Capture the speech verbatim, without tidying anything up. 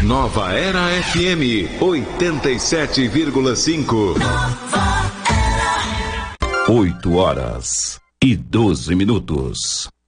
Nova Era F M oitenta e sete vírgula cinco. Oito horas e doze minutos.